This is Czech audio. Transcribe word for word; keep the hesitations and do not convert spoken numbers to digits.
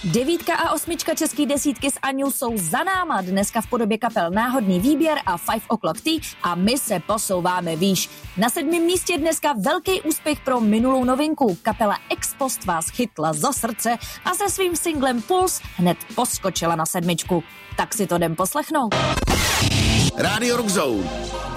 Devítka a osmička český desítky s Aňou jsou za náma, dneska v podobě kapel Náhodný výběr a Five O'Clock Tea a my se posouváme výš. Na sedmém místě dneska velký úspěch pro minulou novinku. Kapela Ex Post vás chytla za srdce a se svým singlem Puls hned poskočila na sedmičku. Tak si to jdem poslechnout. Radio Rock Zone.